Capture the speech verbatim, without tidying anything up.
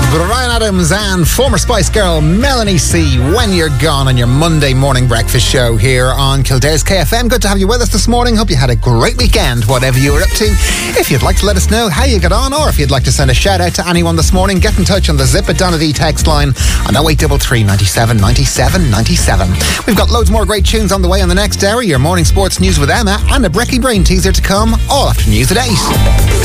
Bryan Adams and former Spice Girl Melanie C. When You're Gone on your Monday morning breakfast show here on Kildare's K F M. Good to have you with us this morning. Hope you had a great weekend, whatever you were up to. If you'd like to let us know how you got on, or if you'd like to send a shout out to anyone this morning, get in touch on the Zip It Donady text line on oh eight three three, nine seven, nine seven, nine seven. We've got loads more great tunes on the way on the next hour. Your morning sports news with Emma and a Brekkie Brain teaser to come all after news at eight.